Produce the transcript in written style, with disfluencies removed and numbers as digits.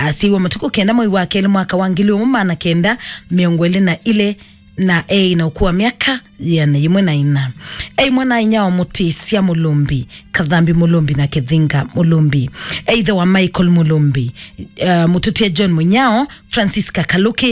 asiwa matuko kenda mwezi wa keli mwaka wa 2024 na inaokuwa miaka yana 14 mwana inyao Mutisia Mulumbi, Kathambi Mulumbi na Kithinga Mulumbi, the wa Michael Mulumbi, Mututia John Munyao, Francisca Kaluki